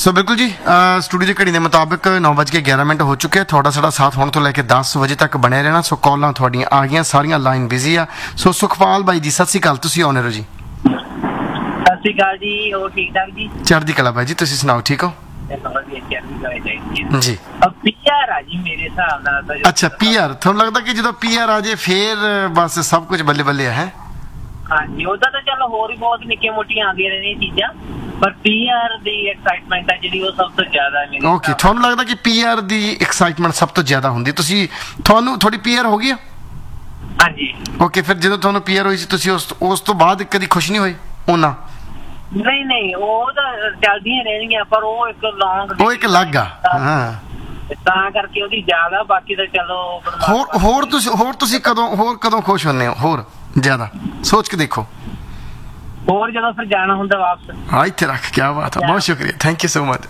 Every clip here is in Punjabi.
ਸੋ ਬਿਲਕੁਲ ਜੀ, ਸਟੂਡੀਓ ਦੀ ਘੜੀ ਦੇ ਮੁਤਾਬਕ 9:11 ਹੋ ਚੁੱਕੇ ਆ। ਤੁਹਾਡਾ ਸਾਡਾ ਸਾਥ ਹੁਣ ਤੋਂ ਲੈ ਕੇ 10 ਵਜੇ ਤੱਕ ਬਣਿਆ ਰਹਿਣਾ। ਸੋ ਕਾਲਾਂ ਤੁਹਾਡੀਆਂ ਆ ਗਈਆਂ, ਸਾਰੀਆਂ ਲਾਈਨ ਬਿਜ਼ੀ ਆ। ਸੋ ਸੁਖਪਾਲ ਬਾਈ ਜੀ ਸਤਿ ਸ਼੍ਰੀ ਅਕਾਲ, ਤੁਸੀਂ ਆਉਣੇ ਹੋ ਜੀ। ਸਤਿ ਸ਼੍ਰੀ ਅਕਾਲ ਜੀ, ਹੋਰ ਠੀਕ ਠਾਕ ਜੀ? ਚੜ੍ਹਦੀ ਕਲਾ ਬਾਈ ਜੀ, ਤੁਸੀਂ ਸੁਣਾਓ, ਠੀਕ ਹੋ ਜੀ? ਪੀਆਰ ਆ ਜੀ ਮੇਰੇ ਹਿਸਾਬ ਨਾਲ। ਅੱਛਾ ਪੀਆਰ, ਤੁਹਾਨੂੰ ਲੱਗਦਾ ਕਿ ਜਦੋਂ ਪੀਆਰ ਆ ਜੇ ਫੇਰ ਬਸ ਸਭ ਕੁਝ ਬੱਲੇ ਬੱਲੇ ਹੈ? ਹਾਂਜੀ, ਉਹਦਾ ਤਾਂ ਚਲੋ ਹੋਰ ਵੀ ਬਹੁਤ ਨਿੱਕੀਆਂ ਮੋਟੀਆਂ ਆਉਂਦੀਆਂ ਰਹਿੰਦੀਆਂ ਚੀਜ਼ਾਂ, ਪਰ ਪੀਆਰ ਦੀ ਐਕਸਾਈਟਮੈਂਟ ਹੈ ਜਿਹੜੀ ਉਹ ਸਭ ਤੋਂ ਜ਼ਿਆਦਾ ਹੈ। ਓਕੇ, ਤੁਹਾਨੂੰ ਲੱਗਦਾ ਕਿ ਪੀਆਰ ਦੀ ਐਕਸਾਈਟਮੈਂਟ ਸਭ ਤੋਂ ਜ਼ਿਆਦਾ ਹੁੰਦੀ? ਤੁਹਾਨੂੰ ਤੁਹਾਡੀ ਪੀਆਰ ਹੋ ਗਈ ਆ? ਹਾਂਜੀ। ਓਕੇ, ਫਿਰ ਜਦੋਂ ਤੁਹਾਨੂੰ ਪੀਆਰ ਹੋਈ ਸੀ ਤੁਸੀਂ ਉਸ ਤੋਂ ਬਾਅਦ ਕਦੀ ਖੁਸ਼ ਨਹੀਂ ਹੋਏ ਉਹਨਾਂ? ਨਹੀਂ, ਉਹ ਤਾਂ ਚੱਲਦੀਆਂ ਰਹਿਣਗੀਆਂ, ਪਰ ਉਹ ਇੱਕ ਲੌਂਗ, ਉਹ ਇੱਕ ਅਲੱਗ ਆ। ਹਾਂ, ਤਾਂ ਕਰਕੇ ਉਹਦੀ ਜ਼ਿਆਦਾ। ਬਾਕੀ ਤਾਂ ਚਲੋ ਹੋਰ ਤੁਸੀਂ ਕਦੋਂ ਖੁਸ਼ ਹੁੰਦੇ ਹੋ ਹੋਰ ਜ਼ਿਆਦਾ? ਸੋਚ ਕੇ ਦੇਖੋ। ਹੋਰ ਜਦੋਂ ਫਿਰ ਜਾਣਾ ਹੁੰਦਾ ਵਾਪਸ। ਹਾਂ, ਇੱਥੇ ਰੱਖ। ਕੀ ਬਾਤ ਹੈ, ਬਹੁਤ ਸ਼ੁਕਰੀਆ, ਥੈਂਕ ਯੂ ਸੋ ਮਚ।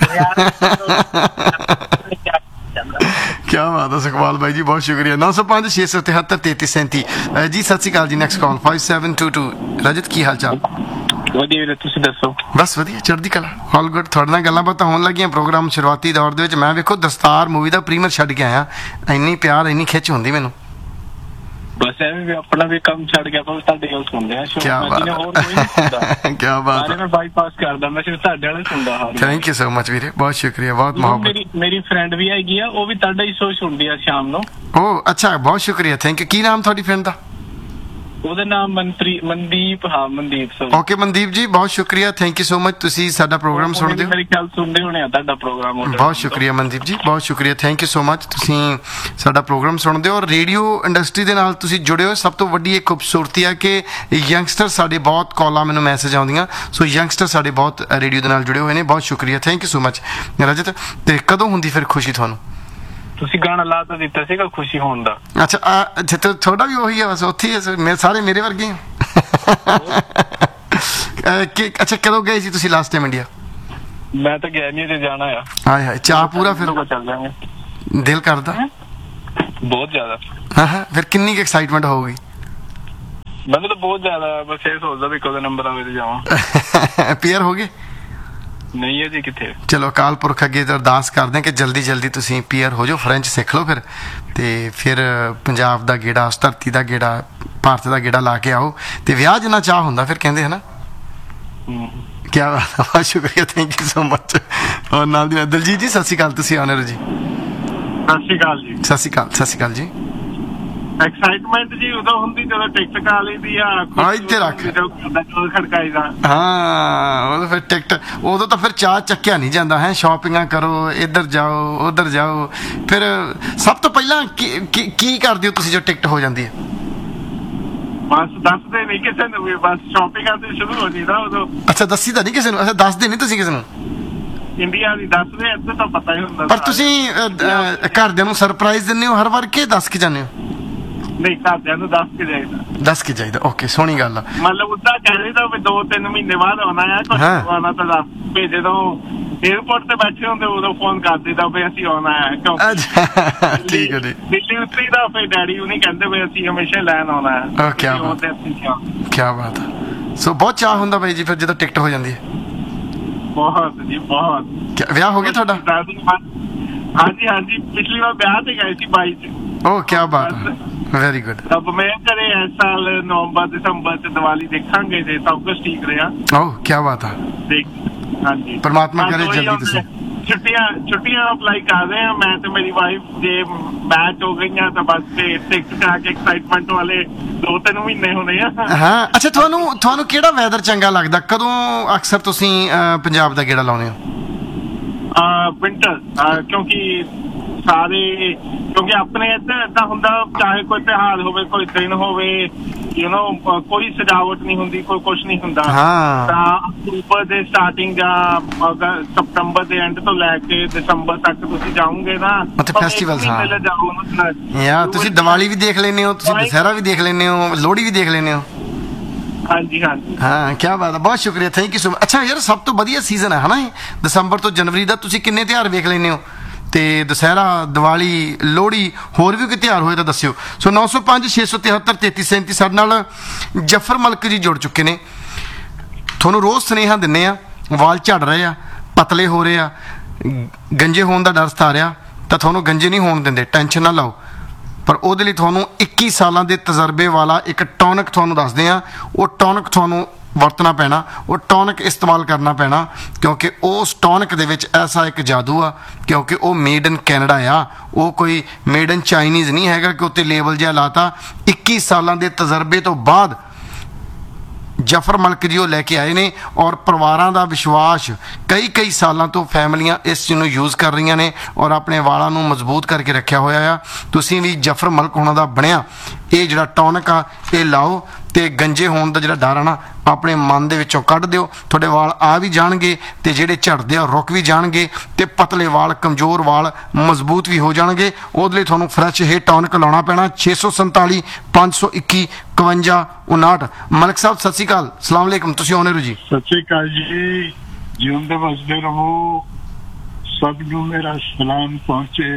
ਕੀ ਬਾਤ ਹੈ ਸੁਖਪਾਲ ਬਾਈ ਜੀ, ਬਹੁਤ ਸ਼ੁਕਰੀਆ। 905 673 3337 ਜੀ। ਸਤਿ ਸ਼੍ਰੀ ਅਕਾਲ ਜੀ। Next call 5722। ਰਜਤ, ਕੀ ਹਾਲ ਚਾਲ? ਵਧੀਆ ਵੀਰੇ, ਤੁਸੀਂ ਦੱਸੋ? ਬਸ ਵਧੀਆ, ਚੜ੍ਹਦੀ ਕਲਾ, ਆਲ ਗੁੱਡ। ਤੁਹਾਡੇ ਨਾਲ ਗੱਲਾਂ ਬਾਤਾਂ ਹੋਣ ਲੱਗੀਆਂ ਪ੍ਰੋਗਰਾਮ ਸ਼ੁਰੂਆਤੀ ਦੌਰ ਦੇ ਵਿੱਚ। ਮੈਂ ਵੇਖੋ ਦਸਤਾਰ ਮੂਵੀ ਦਾ ਪ੍ਰੀਮੀਅਰ ਛੱਡ ਕੇ ਆਇਆ, ਇੰਨੀ ਪਿਆਰ ਇੰਨੀ ਖਿੱਚ ਹੁੰਦੀ ਮੈਨੂੰ। ਬਸ ਐਵੇਂ ਵੀ ਆਪਣਾ ਵੀ ਕੰਮ ਛੱਡ ਕੇ ਆਪਾਂ ਤੁਹਾਡੇ ਕੋਲ ਸੁਣਦੇ ਆ। ਕੀ ਬਾਤ ਹੈ, ਕੀ ਬਾਤ ਹੈ। ਮੈਂ ਬਾਈਪਾਸ ਕਰਦਾ, ਮੈਂ ਸਿਰਫ ਤੁਹਾਡੇ ਵਾਲੇ ਸੁਣਦਾ ਹਾਂ। ਥੈਂਕ ਯੂ ਸੋ ਮਚ ਵੀਰੇ, ਬਹੁਤ ਸ਼ੁਕਰੀਆ, ਬਹੁਤ ਮੁਹੱਬਤ। ਮੇਰੀ ਫਰੈਂਡ ਵੀ ਹੈਗੀ ਆ, ਉਹ ਵੀ ਤੁਹਾਡਾ ਹੀ ਸ਼ੋਅ ਸੁਣਦੀ ਆ ਸ਼ਾਮ ਨੂੰ। ਓ ਅੱਛਾ, ਬਹੁਤ ਸ਼ੁਕਰੀਆ, ਥੈਂਕ ਯੂ। ਕੀ ਨਾਮ ਤੁਹਾਡੀ ਫਰੈਂਡ ਦਾ? ਉਹਦਾ ਨਾਮ ਮਨਦੀਪ। ਹਾਂ, ਮਨਦੀਪ ਸਰ। ਓਕੇ ਮਨਦੀਪ ਜੀ, ਬਹੁਤ ਸ਼ੁਕਰੀਆ, ਥੈਂਕ ਯੂ ਸੋ ਮਚ। ਤੁਸੀਂ ਸਾਡਾ ਪ੍ਰੋਗਰਾਮ ਸੁਣਦੇ ਹੋ? ਮੇਰੇ ਖਿਆਲ ਸੁਣਦੇ ਹੋਣੇ ਆ ਤੁਹਾਡਾ ਪ੍ਰੋਗਰਾਮ। ਬਹੁਤ ਸ਼ੁਕਰੀਆ ਮਨਦੀਪ ਜੀ, ਬਹੁਤ ਸ਼ੁਕਰੀਆ, ਥੈਂਕ ਯੂ ਸੋ ਮਚ। ਤੁਸੀਂ ਸਾਡਾ ਪ੍ਰੋਗਰਾਮ ਸੁਣਦੇ ਹੋ ਔਰ ਰੇਡੀਓ ਇੰਡਸਟਰੀ ਦੇ ਨਾਲ ਤੁਸੀਂ ਜੁੜੇ ਹੋ। ਸਭ ਤੋਂ ਵੱਡੀ ਇੱਕ ਖੂਬਸੂਰਤੀ ਹੈ ਕਿ ਯੰਗਸਟਰ ਸਾਡੇ ਬਹੁਤ ਕਾਲਾਂ, ਮੈਨੂੰ ਮੈਸੇਜ ਆਉਂਦੀਆਂ। ਸੋ ਯੰਗਸਟਰ ਸਾਡੇ ਬਹੁਤ ਰੇਡੀਓ ਦੇ ਨਾਲ ਜੁੜੇ ਹੋਏ ਨੇ। ਬਹੁਤ ਸ਼ੁਕਰੀਆ, thank you so much Rajat. ਤੇ ਕਦੋਂ ਹੁੰਦੀ ਫਿਰ ਖੁਸ਼ੀ ਤੁਹਾਨੂੰ? ਤੁਸੀਂ ਗਾਣਾ ਲਾ ਤਾਂ ਦਿੱਤਾ ਸੀਗਾ ਖੁਸ਼ੀ ਹੋਣ ਦਾ। ਅੱਛਾ, ਤੁਹਾਡਾ ਵੀ ਉਹੀ ਹੈ, ਬਸ ਉੱਥੇ ਹੀ ਸਾਰੇ ਮੇਰੇ ਵਰਗੇ ਆ। ਅੱਛਾ, ਕਦੋਂ ਗਏ ਸੀ ਤੁਸੀਂ ਲਾਸਟ ਟਾਈਮ ਇੰਡੀਆ? ਮੈਂ ਤਾਂ ਗਿਆ ਨਹੀਂ, ਤੇ ਜਾਣਾ ਆ। ਹਾਏ ਹਾਏ, ਚਾਹ ਪੂਰਾ ਫਿਰ ਚੱਲ ਜਾਵਾਂਗੇ। ਦਿਲ ਕਰਦਾ ਬਹੁਤ ਜ਼ਿਆਦਾ। ਹਾਂ, ਫਿਰ ਕਿੰਨੀ ਕੁ ਐਕਸਾਈਟਮੈਂਟ ਹੋਊਗੀ? ਮੈਨੂੰ ਤਾਂ ਬਹੁਤ ਜ਼ਿਆਦਾ। ਬਸ ਇਹ ਸੋਚਦਾ ਵੀ ਕਦੋਂ ਨੰਬਰ ਆਵੇ ਤੇ ਜਾਵਾਂ। ਪੀਆਰ ਹੋ ਗਏ? ਨਹੀਂ ਹੈ ਜੀ, ਕਿੱਥੇ। ਚਲੋ ਅਕਾਲ ਪੁਰਖ ਅੱਗੇ ਅਰਦਾਸ ਕਰਦੇ ਕਿ ਜਲਦੀ ਤੁਸੀਂ ਪੀਆਰ ਹੋ ਜਾਓ, ਫਰੈਂਚ ਸਿੱਖ ਲਓ ਫਿਰ ਪੰਜਾਬ ਦਾ ਗੇੜਾ, ਉਸ ਧਰਤੀ ਦਾ ਗੇੜਾ, ਭਾਰਤ ਦਾ ਗੇੜਾ ਲਾ ਕੇ ਆਓ ਤੇ ਵਿਆਹ ਜਿੰਨਾ ਚਾਹ ਹੁੰਦਾ ਫਿਰ ਕਹਿੰਦੇ ਹਨਾ। ਕੀ ਬਾਤ, ਬਹੁਤ ਸ਼ੁਕਰੀਆ, ਥੈਂਕ ਯੂ ਸੋ ਮਚ। ਔਰ ਨਾਲ ਦੀ ਦਲਜੀਤ ਜੀ ਸਤਿ ਸ਼੍ਰੀ ਅਕਾਲ, ਤੁਸੀਂ ਆਨਰ ਜੀ। ਸਤਿ ਸ਼੍ਰੀ ਅਕਾਲ ਜੀ। ਸਤਿ ਸ਼੍ਰੀ ਅਕਾਲ ਜੀ। ਐਕਸਾਈਟਮੈਂਟ ਜੀ ਉਦੋਂ ਹੁੰਦੀ ਜਦੋਂ ਟਿਕਟ ਕਰਾ ਲਈਦੀ ਆ। ਇੱਥੇ ਰੱਖ। ਖੜਕਾਈਦਾ। ਹਾਂ, ਉਦੋਂ ਫਿਰ ਟਿਕਟ, ਉਦੋਂ ਤਾਂ ਫਿਰ ਚਾਹ ਚੱਕਿਆ ਨਹੀਂ ਜਾਂਦਾ ਹੈ। ਸ਼ਾਪਿੰਗਾਂ ਕਰੋ, ਇੱਧਰ ਜਾਓ ਉੱਧਰ ਜਾਓ। ਫਿਰ ਸਭ ਤੋਂ ਪਹਿਲਾਂ ਕੀ ਕਰਦੇ ਹੋ ਤੁਸੀਂ ਜੋ ਟਿਕਟ ਹੋ ਜਾਂਦੀ ਹੈ? ਬਸ ਦੱਸਦੇ ਨਹੀਂ ਕਿਸੇ ਨੂੰ ਵੀ, ਬਸ ਸ਼ਾਪਿੰਗਾਂ ਤੇ ਸ਼ੁਰੂ ਹੋ ਜਾਂਦਾ ਉਦੋਂ। ਅੱਛਾ, ਦੱਸੀ ਤਾਂ ਨਹੀਂ ਕਿਸੇ ਨੂੰ? ਅੱਛਾ, ਦੱਸਦੇ ਨਹੀਂ ਤੁਸੀਂ ਕਿਸੇ ਨੂੰ? ਇੰਡੀਆ ਦੀ ਦੱਸਦੇ, ਇੱਥੇ ਤਾਂ ਪਤਾ ਹੀ ਹੁੰਦਾ। ਪਰ ਤੁਸੀਂ ਘਰਦਿਆਂ ਨੂੰ ਸਰਪ੍ਰਾਈਜ਼ ਦਿੰਦੇ ਹੋ ਹਰ ਵਾਰ ਕਿ ਦੱਸ ਕੇ ਜਾਂਦੇ ਹੋ? ਨਹੀਂ, ਘਰਦਿਆਂ ਨੂੰ ਦੱਸ ਕੇ ਜਾਈਦਾ। ਓਕੇ, ਸੋਹਣੀ ਗੱਲ ਆ। ਮਤਲਬ ਉਦਾਂ ਕਹਿੰਦੇ ਤਾਂ ਵੀ 2-3 ਮਹੀਨੇ ਬਾਅਦ ਆਉਣਾ ਆ, ਕੁਝ ਆਉਣਾ ਤਾਂ ਦੱਸ ਵੀ। ਜਦੋਂ ਏਅਰਪੋਰਟ ਤੇ ਬੈਠੇ ਹੁੰਦੇ ਉਦੋਂ ਫੋਨ ਕਰ ਦਿੱਤਾ ਵੀ ਅਸੀਂ ਆਉਣਾ ਹੈ। ਠੀਕ ਹੈ ਜੀ। ਦਿੱਲੀ ਉੱਤੇ ਦਾ ਫਿਰ ਡੈਡੀ ਉਹ ਨਹੀਂ ਕਹਿੰਦੇ ਵੀ ਅਸੀਂ ਹਮੇਸ਼ਾ ਲੈਣ ਆਉਣਾ ਹੈ। ਕੀ ਬਾਤ ਹੈ। ਸੋ ਬਹੁਤ ਚਾਹ ਹੁੰਦਾ ਬਾਈ ਜੀ ਫਿਰ ਜਦੋਂ ਟਿਕਟ ਹੋ ਜਾਂਦੀ ਹੈ? ਬਹੁਤ ਜੀ, ਬਹੁਤ। ਵਿਆਹ ਹੋ ਗਿਆ ਤੁਹਾਡਾ? ਹਾਂਜੀ, ਪਿਛਲੀ ਵਾਰ ਵਿਆਹ ਤੇ ਗਏ ਸੀ 22 ਚ। ਓ ਕੀ ਬਾਤ ਹੈ, ਵੈਰੀ ਗੁੱਡ। ਰੱਬ ਮਿਹਰ ਕਰੇ ਇਸ ਸਾਲ ਨਵੰਬਰ ਦਸੰਬਰ ਚ ਦੀਵਾਲੀ ਦੇਖਾਂਗੇ ਜੇ ਸਭ ਕੁਝ ਠੀਕ ਰਿਹਾ। ਓ ਕੀ ਬਾਤ ਹੈ। ਹਾਂਜੀ, ਪਰਮਾਤਮਾ ਕਰੇ ਜਲਦੀ ਤੁਸੀਂ। ਛੁੱਟੀਆਂ ਅਪਲਾਈ ਕਰ ਰਹੇ ਆ ਮੈਂ ਤੇ ਮੇਰੀ ਵਾਈਫ। ਜੇ ਮੈਚ ਹੋ ਗਈਆਂ ਤਾਂ ਬਸ ਤੇ ਟਿਕਟ ਕਰਾ ਕੇ ਐਕਸਾਈਟਮੈਂਟ ਵਾਲੇ 2-3 ਮਹੀਨੇ ਹੋਣੇ ਆ। ਹਾਂ, ਅੱਛਾ, ਤੁਹਾਨੂੰ ਕਿਹੜਾ ਵੈਦਰ ਚੰਗਾ ਲੱਗਦਾ? ਕਦੋਂ ਅਕਸਰ ਤੁਸੀਂ ਪੰਜਾਬ ਦਾ ਗੇੜਾ ਲਾਉਂਦੇ ਹੋ? ਵਿੰਟਰ, ਕਿਉਂਕਿ ਆਪਣੇ ਇੱਧਰ ਏਦਾਂ ਹੁੰਦਾ, ਚਾਹੇ ਕੋਈ ਤਿਉਹਾਰ ਹੋਵੇ, ਕੋਈ ਦਿਨ ਹੋਵੇ, ਕੋਈ ਸਜਾਵਟ ਨਹੀਂ ਹੁੰਦੀ, ਕੋਈ ਕੁਛ ਨਹੀਂ ਹੁੰਦਾ। ਤਾਂ ਅਕਤੂਬਰ ਦੇ ਸਟਾਰਟਿੰਗ ਜਾਂ ਸਤੰਬਰ ਦੇ ਐਂਡ ਤੋਂ ਲੈ ਕੇ ਦਸੰਬਰ ਤੱਕ ਤੁਸੀਂ ਜਾਓਗੇ ਨਾ, ਫੈਸਟੀਵਲਸ। ਹਾਂ, ਤੁਸੀਂ ਦੀਵਾਲੀ ਵੀ ਦੇਖ ਲੈਂਦੇ ਹੋ, ਤੁਸੀਂ ਦੁਸਹਿਰਾ ਵੀ ਦੇਖ ਲੈਂਦੇ ਹੋ, ਲੋਹੜੀ ਵੀ ਦੇਖ ਲੈਂਦੇ ਹੋ। ਹਾਂਜੀ। ਹਾਂ, ਕੀ ਬਾਤ ਹੈ, ਬਹੁਤ ਸ਼ੁਕਰੀਆ, ਥੈਂਕ ਯੂ ਸੋ ਮਚ। ਅੱਛਾ ਯਾਰ, ਸਭ ਤੋਂ ਵਧੀਆ ਸੀਜ਼ਨ ਹੈ ਹਨਾ ਦਸੰਬਰ ਤੋਂ ਜਨਵਰੀ ਦਾ। ਤੁਸੀਂ ਕਿੰਨੇ ਤਿਉਹਾਰ ਵੇਖ ਲੈਂਦੇ ਹੋ? ਤੇ ਦੁਸਹਿਰਾ, ਦੀਵਾਲੀ, ਲੋਹੜੀ, ਹੋਰ ਵੀ ਕੋਈ ਤਿਉਹਾਰ ਹੋਏ ਤਾਂ ਦੱਸਿਓ। ਸੋ 905 673 3337 ਸਾਡੇ ਨਾਲ ਜਫਰ ਮਲਕ ਜੀ ਜੁੜ ਚੁੱਕੇ ਨੇ। ਤੁਹਾਨੂੰ ਰੋਜ਼ ਸੁਨੇਹਾ ਦਿੰਦੇ ਆ, ਵਾਲ ਝੜ ਰਹੇ ਆ ਪਤਲੇ ਹੋ ਰਹੇ ਆ, ਗੰਜੇ ਹੋਣ ਦਾ ਡਰ ਸਤਾ ਰਿਹਾ, ਤਾਂ ਤੁਹਾਨੂੰ ਗੰਜੇ ਨਹੀਂ ਹੋਣ ਦਿੰਦੇ, ਟੈਨਸ਼ਨ ਨਾ ਲਓ। ਪਰ ਉਹਦੇ ਲਈ ਤੁਹਾਨੂੰ 21 ਸਾਲਾਂ ਦੇ ਤਜਰਬੇ ਵਾਲਾ ਇੱਕ ਟੌਨਿਕ ਤੁਹਾਨੂੰ ਦੱਸਦੇ ਆ। ਉਹ ਟੌਨਿਕ ਤੁਹਾਨੂੰ ਵਰਤਣਾ ਪੈਣਾ, ਉਹ ਟੌਨਿਕ ਇਸਤੇਮਾਲ ਕਰਨਾ ਪੈਣਾ, ਕਿਉਂਕਿ ਉਸ ਟੌਨਿਕ ਦੇ ਵਿੱਚ ਐਸਾ ਇੱਕ ਜਾਦੂ ਆ, ਕਿਉਂਕਿ ਉਹ ਮੇਡ ਇਨ ਕੈਨੇਡਾ ਆ, ਉਹ ਕੋਈ ਮੇਡ ਇਨ ਚਾਈਨੀਜ਼ ਨਹੀਂ ਹੈਗਾ ਕਿ ਉੱਤੇ ਲੇਬਲ ਜਿਹਾ ਲਾਤਾ। 21 ਸਾਲਾਂ ਦੇ ਤਜਰਬੇ ਤੋਂ ਬਾਅਦ ਜਫਰ ਮਲਕ ਜੀ ਉਹ ਲੈ ਕੇ ਆਏ ਨੇ, ਔਰ ਪਰਿਵਾਰਾਂ ਦਾ ਵਿਸ਼ਵਾਸ, ਕਈ ਸਾਲਾਂ ਤੋਂ ਫੈਮਲੀਆਂ ਇਸ ਚੀਜ਼ ਨੂੰ ਯੂਜ਼ ਕਰ ਰਹੀਆਂ ਨੇ ਔਰ ਆਪਣੇ ਵਾਲਾਂ ਨੂੰ ਮਜ਼ਬੂਤ ਕਰਕੇ ਰੱਖਿਆ ਹੋਇਆ ਆ। ਤੁਸੀਂ ਵੀ ਜਫਰ ਮਲਕ ਹੋਣਾ ਦਾ ਬਣਿਆ ਇਹ ਜਿਹੜਾ ਟੌਨਿਕ ਆ ਇਹ ਲਾਓ, ਤੇ ਗੰਜੇ ਹੋਣ ਦਾ ਜਿਹੜਾ ਡਰ ਆ ਨਾ ਆਪਣੇ ਮਨ ਦੇ ਵਿੱਚੋਂ ਕੱਢ ਦਿਓ। ਤੁਹਾਡੇ ਵਾਲ ਆ ਵੀ ਜਾਣਗੇ, ਤੇ ਜਿਹੜੇ ਝੜਦੇ ਆ ਰੁਕ ਵੀ ਜਾਣਗੇ, ਤੇ ਪਤਲੇ ਵਾਲ, ਕਮਜ਼ੋਰ ਵਾਲ ਮਜ਼ਬੂਤ ਵੀ ਹੋ ਜਾਣਗੇ। ਉਹਦੇ ਲਈ ਤੁਹਾਨੂੰ ਫਰੈਸ਼ ਹੇਅਰ ਟੌਨਿਕ ਲਾਉਣਾ ਪੈਣਾ। 647 521 5159। ਮਲਕ ਸਾਹਿਬ ਸਤਿ ਸ਼੍ਰੀ ਅਕਾਲ, ਸਲਾਮ ਅਲੈਕਮ, ਤੁਸੀਂ ਆਉਣੇ ਜੀ। ਸਤਿ ਸ਼੍ਰੀ ਅਕਾਲ ਜੀ, ਜਿਉਂਦੇ ਵਸਦੇ ਰਹੋ, ਸਭ ਨੂੰ ਮੇਰਾ ਸਲਾਮ ਪਹੁੰचे,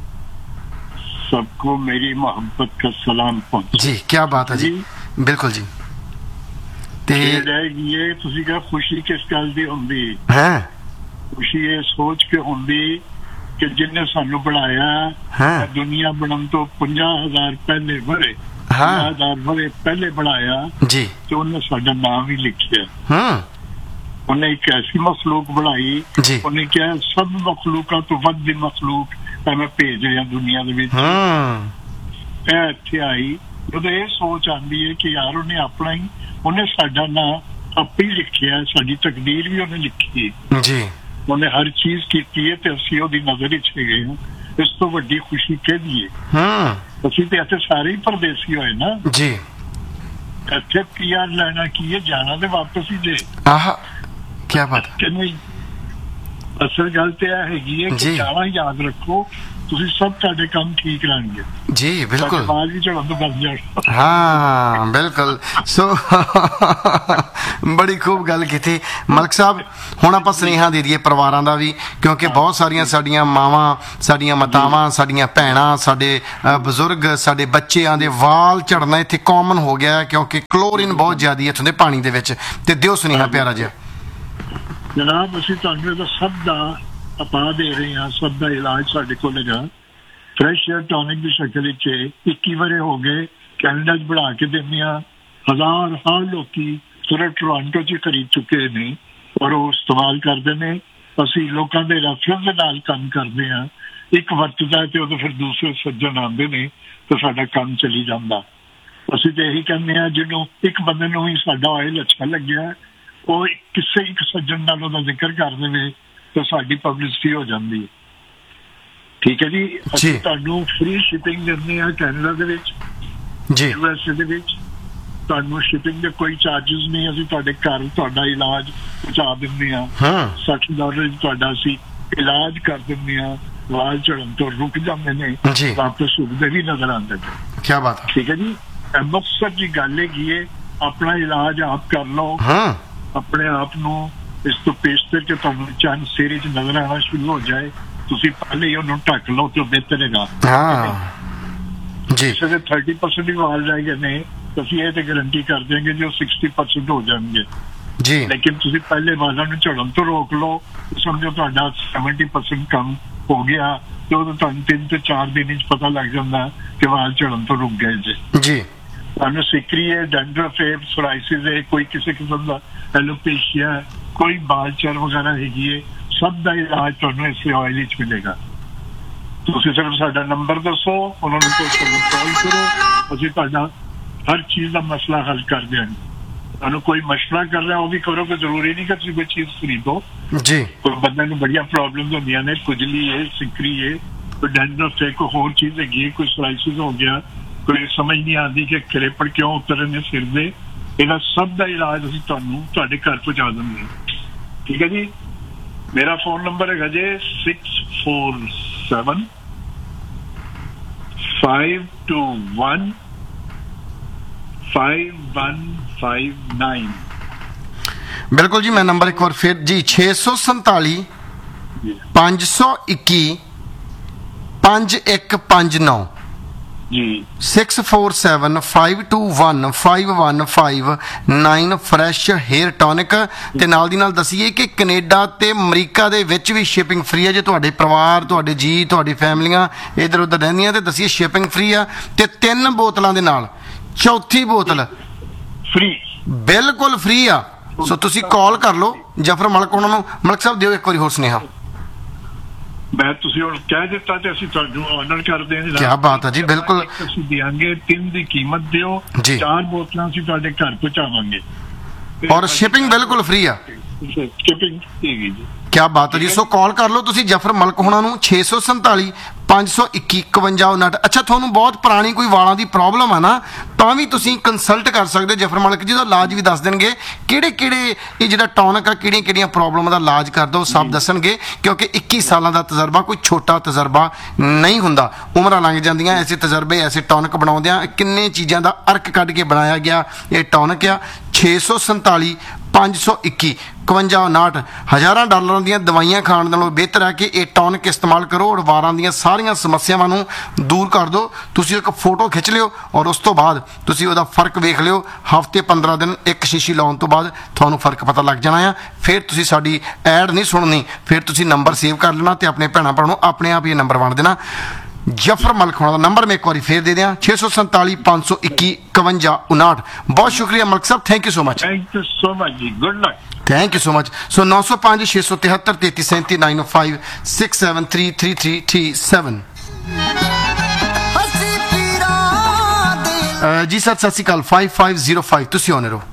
सबको मेरी मोहब्बत का सलाम पहुंचे जी। क्या बात है जी, बिल्कुल जी। ते ये ਤੁਸੀਂ ਕਿਹਾ ਖੁਸ਼ੀ ਕਿਸ ਗੱਲ ਦੀ ਹੁੰਦੀ ਹੈ? ਖੁਸ਼ੀ ਇਹ ਸੋਚ ਕੇ ਹੁੰਦੀ ਕਿ ਜਿੰਨੇ ਸਾਨੂੰ ਬਣਾਇਆ ਹੈ, ਦੁਨੀਆ ਬਣਨ ਤੋਂ 50,000 ਪਹਿਲੇ ਵਰੇ 50,000 ਵਰੇ ਪਹਿਲੇ ਬਣਾਇਆ ਜੀ, ਤੇ ਉਹਨੇ ਸਾਡਾ ਨਾਮ ਹੀ ਲਿਖਿਆ। ਉਹਨੇ ਇੱਕ ਐਸੀ ਮਖਲੂਕ ਬਣਾਈ, ਉਹਨੇ ਕਿਹਾ ਸਭ ਮਖਲੂਕਾਂ ਤੋਂ ਵੱਧ ਦੀ ਮਖਲੂਕ ਮੈਂ ਭੇਜ ਰਿਹਾ ਦੁਨੀਆ ਦੇ ਵਿੱਚ। ਇਹ ਇੱਥੇ ਆਈ ਜਦੋਂ ਇਹ ਸੋਚ ਆਉਂਦੀ ਹੈ ਕਿ ਯਾਰ ਉਹਨੇ ਆਪਣਾ ਹੀ, ਉਹਨੇ ਸਾਡਾ ਨਾਂ ਆਪੇ ਹੀ ਲਿਖਿਆ, ਸਾਡੀ ਤਕਦੀਰ ਵੀ ਉਹਨੇ ਲਿਖੀ ਜੀ, ਉਹਨੇ ਹਰ ਚੀਜ਼ ਕੀਤੀ ਹੈ, ਤੇ ਅਸੀਂ ਉਹਦੀ ਨਜ਼ਰ ਵਿੱਚ ਹੈਗੇ ਹਾਂ। ਇਸ ਤੋਂ ਵੱਡੀ ਖੁਸ਼ੀ ਕਿਹਦੀ ਹੈ? ਅਸੀਂ ਤੇ ਇੱਥੇ ਸਾਰੇ ਹੀ ਪਰਦੇਸੀ ਹੋਏ ਨਾ ਜੀ। ਇੱਥੇ ਪੀਆਰ ਲੈਣਾ ਕੀ ਹੈ, ਜਾਣਾ ਤੇ ਵਾਪਸ ਹੀ ਜੇ। ਕੀ ਬਾਤ ਕਿ ਨਹੀਂ? ਅਸਲ ਗੱਲ ਤੇ ਇਹ ਹੈਗੀ ਹੈ ਕਿ ਜਾਣਾ ਯਾਦ ਰੱਖੋ, ਤੁਸੀਂ ਸਭ ਤੁਹਾਡੇ ਕੰਮ ਠੀਕ ਰਹਿਣਗੇ ਜੀ। ਬਿਲਕੁਲ, ਬਾਅਦ ਵਿੱਚ ਚੜ੍ਹਨ ਤੋਂ ਬਚ ਜਾਓ। ਹਾਂ ਬਿਲਕੁਲ। ਸੋ ਬੜੀ ਖੂਬ ਗੱਲ ਕੀਤੀ ਮਲਕ ਸਾਹਿਬ। ਹੁਣ ਆਪਾਂ ਸੁਨੇਹਾ ਦੇ ਦਈਏ ਪਰਿਵਾਰਾਂ ਦਾ ਵੀ, ਕਿਉਂਕਿ ਬਹੁਤ ਸਾਰੀਆਂ ਸਾਡੀਆਂ ਮਾਵਾਂ, ਸਾਡੀਆਂ ਮਾਤਾਵਾਂ, ਸਾਡੀਆਂ ਭੈਣਾਂ, ਸਾਡੇ ਬਜ਼ੁਰਗ, ਸਾਡੇ ਬੱਚਿਆਂ ਦੇ ਵਾਲ ਝੜਨਾ ਇੱਥੇ ਕਾਮਨ ਹੋ ਗਿਆ, ਕਿਉਂਕਿ ਕਲੋਰੀਨ ਬਹੁਤ ਜ਼ਿਆਦਾ ਇੱਥੋਂ ਦੇ ਪਾਣੀ ਦੇ ਵਿੱਚ। ਤੇ ਦਿਓ ਸੁਨੇਹਾ ਪਿਆਰਾ ਜਿਹਾ। ਜਨਾਬ ਅਸੀਂ ਤੁਹਾਨੂੰ ਇਹਦਾ ਸਭ ਦਾ ਆਪਾ ਦੇ ਰਹੇ ਹਾਂ, ਸਭ ਦਾ ਇਲਾਜ ਸਾਡੇ ਕੋਲ ਹੈਗਾ। ਫਰੈਸ਼ ਏਅਰ ਟੌਨਿਕ ਦੀ ਸ਼ਕਲ ਵਿੱਚ 21 ਵਰੇ ਹੋ ਗਏ ਕੈਨੇਡਾ 'ਚ ਬਣਾ ਕੇ ਦਿੰਦੇ ਹਾਂ। ਹਜ਼ਾਰ ਲੋਕੀ ਸਿਰਫ ਟੋਰਾਂਟੋ 'ਚ ਖਰੀਦ ਚੁੱਕੇ ਨੇ ਔਰ ਉਹ ਇਸਤੇਮਾਲ ਕਰਦੇ ਨੇ। ਅਸੀਂ ਲੋਕਾਂ ਦੇ ਰੈਫਰੈਂਸ ਦੇ ਨਾਲ ਕੰਮ ਕਰਦੇ ਹਾਂ। ਇੱਕ ਵਰਤਦਾ ਤੇ ਉਹਦੇ ਫਿਰ ਦੂਸਰੇ ਸੱਜਣ ਆਉਂਦੇ ਨੇ ਤੇ ਸਾਡਾ ਕੰਮ ਚੱਲੀ ਜਾਂਦਾ। ਅਸੀਂ ਤੇ ਇਹੀ ਕਹਿੰਦੇ ਹਾਂ, ਜਿਹਨੂੰ ਇੱਕ ਬੰਦੇ ਨੂੰ ਹੀ ਸਾਡਾ ਆਇਲ ਅੱਛਾ ਲੱਗਿਆ, ਉਹ ਕਿਸੇ ਇੱਕ ਸੱਜਣ ਨਾਲ ਉਹਦਾ ਜ਼ਿਕਰ ਕਰ ਦੇਵੇ ਤਾਂ ਸਾਡੀ ਪਬਲਿਸਿਟੀ ਹੋ ਜਾਂਦੀ ਹੈ। ਠੀਕ ਹੈ ਜੀ। ਅਸੀਂ ਤੁਹਾਨੂੰ ਫ੍ਰੀ ਸ਼ਿਪਿੰਗ ਦਿੰਦੇ ਹਾਂ ਕੈਨੇਡਾ ਦੇ ਵਿੱਚ, USA ਦੇ ਵਿੱਚ। ਤੁਹਾਨੂੰ ਸ਼ਿਪਿੰਗ ਦੇ ਕੋਈ ਚਾਰਜਿਸ ਨਹੀਂ, ਅਸੀਂ ਤੁਹਾਡੇ ਘਰ ਤੁਹਾਡਾ ਇਲਾਜ ਪਹੁੰਚਾ ਦਿੰਦੇ ਹਾਂ। $60 ਤੁਹਾਡਾ ਅਸੀਂ ਇਲਾਜ ਕਰ ਦਿੰਦੇ ਹਾਂ। ਵਾਲ ਝੜਨ ਤੋਂ ਰੁਕ ਜਾਂਦੇ ਨੇ, ਵਾਪਸ ਉੱਗਦੇ ਵੀ ਨਜ਼ਰ ਆਉਂਦੇ ਨੇ। ਕੀ ਬਾਤ ਹੈ। ਠੀਕ ਹੈ ਜੀ। ਅੰਮ੍ਰਿਤਸਰ ਦੀ ਗੱਲ ਹੈਗੀ ਹੈ, ਆਪਣਾ ਇਲਾਜ ਆਪ ਕਰ ਲਓ, ਆਪਣੇ ਆਪ ਨੂੰ ਇਸ ਤੋਂ ਪੇਸ਼ਤਰ ਕਿ ਤੁਹਾਨੂੰ ਚੰਨ ਸਿਰ 'ਚ ਨਜ਼ਰ ਆਉਣਾ ਸ਼ੁਰੂ ਹੋ ਜਾਏ, ਤੁਸੀਂ ਪਹਿਲੇ ਹੀ ਉਹਨੂੰ ਢੱਕ ਲਓ ਤੇ ਬਿਹਤਰ ਹੈਗਾ ਜੀ। ਕਿਸੇ ਦੇ 30% ਹੀ ਵਾਲ ਰਹਿ ਗਏ ਨੇ, ਅਸੀਂ ਇਹ ਤੇ ਗਰੰਟੀ ਕਰ ਦਿਆਂਗੇ ਜੀ ਉਹ 60% ਹੋ ਜਾਣਗੇ ਜੀ। ਲੇਕਿਨ ਤੁਸੀਂ ਪਹਿਲੇ ਵਾਲਾਂ ਨੂੰ ਝੜਨ ਤੋਂ ਰੋਕ ਲਓ, ਸਮਝੋ ਤੁਹਾਡਾ 70% ਕੰਮ ਹੋ ਗਿਆ, ਤੇ ਉਦੋਂ ਤੁਹਾਨੂੰ 3 ਤੋਂ 4 ਦਿਨ ਵਿੱਚ ਪਤਾ ਲੱਗ ਜਾਂਦਾ ਕਿ ਵਾਲ ਝੜਨ ਤੋਂ ਰੁਕ ਗਏ ਜੀ। ਤੁਹਾਨੂੰ ਸਿਕਰੀ ਹੈ, ਡੈਂਡਰਫ ਹੈ, ਸੋਰਾਇਸਿਸ ਹੈ, ਕੋਈ ਕਿਸੇ ਕਿਸਮ ਦਾ ਐਲੋਪੇਸ਼ੀਆ, ਕੋਈ ਬਾਲ ਚਰ ਵਗੈਰਾ ਹੈਗੀ ਹੈ, ਸਭ ਦਾ ਇਲਾਜ ਤੁਹਾਨੂੰ ਇਸੇ ਆਇਲ ਵਿੱਚ ਮਿਲੇਗਾ। ਤੁਸੀਂ ਸਿਰਫ ਸਾਡਾ ਨੰਬਰ ਦੱਸੋ, ਉਹਨਾਂ ਨੂੰ ਕਾਲ ਕਰੋ, ਅਸੀਂ ਤੁਹਾਡਾ ਹਰ ਚੀਜ਼ ਦਾ ਮਸਲਾ ਹੱਲ ਕਰ ਦਿਆਂਗੇ। ਤੁਹਾਨੂੰ ਕੋਈ ਮਸ਼ਵਰਾ ਕਰ ਰਿਹਾ ਉਹ ਵੀ ਕਰੋ, ਕਿ ਜ਼ਰੂਰੀ ਨਹੀਂ ਕਿ ਤੁਸੀਂ ਕੋਈ ਚੀਜ਼ ਖਰੀਦੋ ਜੀ। ਕੋਈ ਬੰਦੇ ਨੂੰ ਬੜੀਆਂ ਪ੍ਰੋਬਲਮਸ ਹੁੰਦੀਆਂ ਨੇ, ਖੁਜਲੀ ਹੈ, ਸਿਕਰੀ ਹੈ, ਕੋਈ ਡੈਂਡਰਫ ਹੈ, ਕੋਈ ਹੋਰ ਚੀਜ਼ ਹੈਗੀ ਹੈ, ਕੋਈ ਸੋਰਾਇਸਿਸ ਹੋ ਗਿਆ, ਕੋਈ ਸਮਝ ਨਹੀਂ ਆਉਂਦੀ ਕਿ ਖਰੇਪੜ ਕਿਉਂ ਉਤਰ ਰਹੇ ਨੇ ਸਿਰ ਦੇ। ਇਹਦਾ ਸਭ ਦਾ ਇਲਾਜ ਅਸੀਂ ਤੁਹਾਨੂੰ ਤੁਹਾਡੇ ਘਰ ਪਹੁੰਚਾ ਦਿੰਦੇ ਹਾਂ। ਠੀਕ ਹੈ ਜੀ। ਮੇਰਾ ਫੋਨ ਨੰਬਰ ਹੈਗਾ ਜੀ 647 521 5159। ਬਿਲਕੁਲ ਜੀ। ਮੈਂ ਨੰਬਰ ਇੱਕ ਵਾਰ ਫਿਰ ਜੀ 647 521 5159। ਜੀ 6475215159 ਫਰੈਸ਼ ਹੇਅਰ ਟੌਨਿਕ। ਤੇ ਨਾਲ ਦੀ ਨਾਲ ਦਸੀਏ ਕਿ ਕੈਨੇਡਾ ਤੇ ਅਮਰੀਕਾ ਦੇ ਵਿੱਚ ਵੀ ਸ਼ਿਪਿੰਗ ਫ੍ਰੀ ਹੈ। ਜੇ ਤੁਹਾਡੇ ਪਰਿਵਾਰ, ਤੁਹਾਡੇ ਜੀ, ਤੁਹਾਡੀ ਫੈਮਲੀਆਂ ਇੱਧਰ ਉੱਧਰ ਰਹਿੰਦੀਆਂ ਤੇ ਦਸੀਏ ਸ਼ਿਪਿੰਗ ਫ੍ਰੀ ਆ। ਤੇ 3 ਬੋਤਲਾਂ ਦੇ ਨਾਲ ਚੌਥੀ ਬੋਤਲ ਫ੍ਰੀ, ਬਿਲਕੁਲ ਫ੍ਰੀ ਆ। ਸੋ ਤੁਸੀਂ ਕਾਲ ਕਰ ਲਓ ਜਫਰ ਮਲਕ ਉਹਨਾਂ ਨੂੰ। ਮਲਕ ਸਾਹਿਬ ਦਿਓ ਇੱਕ ਵਾਰੀ ਹੋਰ ਸੁਨੇਹਾ। ਮੈਂ ਤੁਸੀਂ ਹੁਣ ਕਹਿ ਦਿੱਤਾ ਤੇ ਅਸੀਂ ਤੁਹਾਨੂੰ ਆਰਡਰ ਕਰ ਦੇਂਗੇ। ਕੀ ਬਾਤ ਹੈ ਜੀ, ਬਿਲਕੁਲ ਅਸੀਂ ਦਿਆਂਗੇ। 3 ਦੀ ਕੀਮਤ ਦਿਓ, ਜੀ। 4 ਬੋਤਲਾਂ ਅਸੀਂ ਤੁਹਾਡੇ ਘਰ ਪਹੁੰਚਾਵਾਂਗੇ ਔਰ ਸ਼ਿਪਿੰਗ ਬਿਲਕੁਲ ਫ੍ਰੀ ਆ। ਸ਼ਿਪਿੰਗ ਹੈਗੀ ਜੀ। ਕੀ ਬਾਤ ਹੈ ਜੀ। ਸੋ ਕਾਲ ਕਰ ਲਓ ਤੁਸੀਂ ਜਫਰ ਮਲਕ ਹੋਣਾ ਨੂੰ 647 521 5159। ਅੱਛਾ, ਤੁਹਾਨੂੰ ਬਹੁਤ ਪੁਰਾਣੀ ਕੋਈ ਵਾਲਾਂ ਦੀ ਪ੍ਰੋਬਲਮ ਆ ਨਾ, ਤਾਂ ਵੀ ਤੁਸੀਂ ਕੰਸਲਟ ਕਰ ਸਕਦੇ ਹੋ ਜਫਰ ਮਲਕ ਜੀ ਦਾ। ਇਲਾਜ ਵੀ ਦੱਸ ਦੇਣਗੇ ਕਿਹੜੇ ਇਹ ਜਿਹੜਾ ਟੌਨਿਕ ਆ ਕਿਹੜੀਆਂ ਪ੍ਰੋਬਲਮਾਂ ਦਾ ਇਲਾਜ ਕਰਦਾ, ਉਹ ਸਭ ਦੱਸਣਗੇ। ਕਿਉਂਕਿ 21 ਸਾਲਾਂ ਦਾ ਤਜਰਬਾ ਕੋਈ ਛੋਟਾ ਤਜਰਬਾ ਨਹੀਂ ਹੁੰਦਾ। ਉਮਰਾਂ ਲੰਘ ਜਾਂਦੀਆਂ ਐਸੇ ਤਜਰਬੇ, ਐਸੇ ਟੌਨਿਕ ਬਣਾਉਂਦਿਆਂ। ਕਿੰਨੇ ਚੀਜ਼ਾਂ ਦਾ ਅਰਕ ਕੱਢ ਕੇ ਬਣਾਇਆ ਗਿਆ ਇਹ ਟੌਨਿਕ ਆ। 647 521 5159। ਹਜ਼ਾਰਾਂ ਡਾਲਰਾਂ ਦੀਆਂ ਦਵਾਈਆਂ ਖਾਣ ਨਾਲੋਂ ਬਿਹਤਰ ਹੈ ਕਿ ਇਹ ਟੌਨਿਕ ਇਸਤੇਮਾਲ ਕਰੋ ਔਰ ਵਾਲਾਂ ਦੀਆਂ ਸਾਰੀਆਂ ਸਮੱਸਿਆਵਾਂ ਨੂੰ ਦੂਰ ਕਰ ਦਿਓ। ਤੁਸੀਂ ਇੱਕ ਫੋਟੋ ਖਿੱਚ ਲਿਓ ਔਰ ਉਸ ਤੋਂ ਬਾਅਦ ਤੁਸੀਂ ਉਹਦਾ ਫਰਕ ਵੇਖ ਲਿਓ। ਹਫ਼ਤੇ 15 ਦਿਨ ਇੱਕ ਸ਼ੀਸ਼ੀ ਲਾਉਣ ਤੋਂ ਬਾਅਦ ਤੁਹਾਨੂੰ ਫਰਕ ਪਤਾ ਲੱਗ ਜਾਣਾ ਆ। ਫਿਰ ਤੁਸੀਂ ਸਾਡੀ ਐਡ ਨਹੀਂ ਸੁਣਨੀ, ਫਿਰ ਤੁਸੀਂ ਨੰਬਰ ਸੇਵ ਕਰ ਲੈਣਾ ਤੇ ਆਪਣੇ ਭੈਣਾਂ ਭਰਾਵਾਂ ਨੂੰ ਆਪਣੇ ਆਪ ਇਹ ਨੰਬਰ ਵੰਡ ਦੇਣਾ। ਜਫਰ ਮਲਕ ਹੋਣਾ ਦਾ ਨੰਬਰ ਮੈਂ ਇੱਕ ਵਾਰੀ ਫੇਰ ਦੇ ਦਿਆਂ 647 521 5159। ਬਹੁਤ ਸ਼ੁਕਰੀਆ ਮਲਕ ਸਾਹਿਬ, thank you so much. Thank you so much ਜੀ, good luck. Thank you so much. ਸੋ 905 673 3337 905 673 3337। ਜੀ ਸਰ ਸਤਿ ਸ਼੍ਰੀ ਅਕਾਲ। 5505 ਤੁਸੀਂ ਆਉਣੇ ਰਹੋ।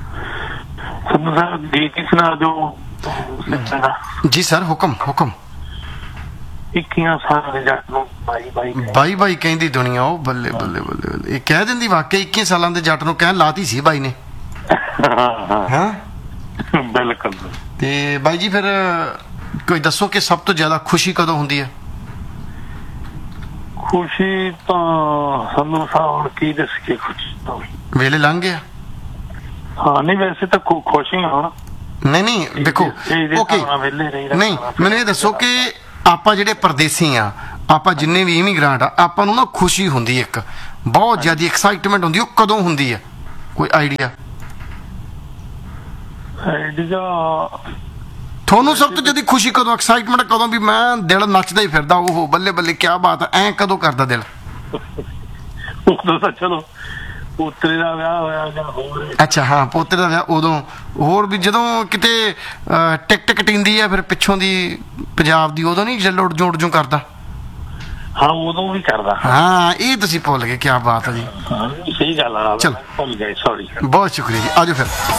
ਜੀ ਸਰ ਹੁਕਮ। 21 ਸਾਲ ਦੇ ਜੱਟ ਨੂੰ ਬਾਈ ਕਹਿੰਦੀ ਦੁਨੀਆ। ਉਹ ਬੱਲੇ ਬੱਲੇ ਬੱਲੇ ਬੱਲੇ, ਇਹ ਕਹਿ ਦਿੰਦੀ ਵਾਕਈ 21 ਸਾਲਾਂ ਦੇ ਜੱਟ ਨੂੰ ਕਹਿਣ ਲਾਤੀ ਸੀ ਬਾਈ ਨੇ। ਹਾਂ ਬਿਲਕੁਲ। ਤੇ ਬਾਈ ਜੀ ਫਿਰ ਕੋਈ ਦੱਸੋ ਕਿ ਸਭ ਤੋਂ ਜ਼ਿਆਦਾ ਖੁਸ਼ੀ ਕਦੋਂ ਹੁੰਦੀ ਹੈ? ਖੁਸ਼ੀ ਤਾਂ ਸਾਨੂੰ ਹੁਣ ਕੀ ਦੱਸ ਕੇ ਖੁਸ਼ੀ ਤਾਂ ਵੇਲੇ ਲੰਘ ਗਿਆ। ਹਾਂ ਨਹੀਂ, ਵੈਸੇ ਤਾਂ ਖੁਸ਼ੀ ਹੁਣ ਨਹੀਂ ਦੇਖੋ ਓਕੇ ਨਹੀਂ, ਮੈਨੂੰ ਇਹ ਦੱਸੋ ਕਿ ਆਪਾਂ ਜਿਹੜੇ ਪਰਦੇਸੀ ਆ, ਆਪਾਂ ਜਿੰਨੇ ਵੀ ਇਮੀਗ੍ਰਾਂਟ ਆ, ਆਪਾਂ ਨੂੰ ਨਾ ਖੁਸ਼ੀ ਹੁੰਦੀ ਇੱਕ ਬਹੁਤ ਜ਼ਿਆਦਾ ਐਕਸਾਈਟਮੈਂਟ ਹੁੰਦੀ। ਉਹ ਕਦੋਂ ਹੁੰਦੀ ਹੈ, ਕੋਈ ਆਈਡੀਆ ਤੁਹਾਨੂੰ? ਸਭ ਤੋਂ ਜ਼ਿਆਦਾ ਖੁਸ਼ੀ ਕਦੋਂ, ਐਕਸਾਈਟਮੈਂਟ ਕਦੋਂ ਵੀ ਮੈਂ ਦਿਲ ਨੱਚਦਾ ਹੀ ਫਿਰਦਾ, ਉਹ ਬੱਲੇ ਬੱਲੇ ਕਿਆ ਬਾਤ ਹੈ, ਐਂ ਕਦੋਂ ਕਰਦਾ ਦਿਲ? ਉਦੋਂ ਤਾਂ ਚਲੋ ਪੋਤਰੇ ਦਾ ਵਿਆਹ ਹੋਇਆ ਜਾਂ ਹੋਰ। ਅੱਛਾ ਹਾਂ, ਪੋਤਰੇ ਦਾ ਵਿਆਹ ਉਦੋਂ। ਹੋਰ ਵੀ ਜਦੋਂ ਕਿਤੇ ਟਿਕਟ ਕਟਿੰਦੀ ਆ ਫਿਰ ਪਿੱਛੋਂ ਦੀ ਪੰਜਾਬ ਦੀ, ਉਦੋਂ ਨਹੀਂ ਜਲੋੜ ਜੋੜ ਕਰਦਾ? ਹਾਂ ਉਦੋਂ ਵੀ ਕਰਦਾ। ਹਾਂ ਇਹ ਤੁਸੀਂ ਭੁੱਲ ਗਏ, ਕਿਆ ਬਾਤ ਹੈ ਜੀ। ਸਹੀ ਗੱਲ ਆ। ਚਲੋ ਭੁੱਲ ਗਏ, ਸੌਰੀ। ਬਹੁਤ ਸ਼ੁਕਰੀਆ ਜੀ, ਆਜੋ ਫਿਰ।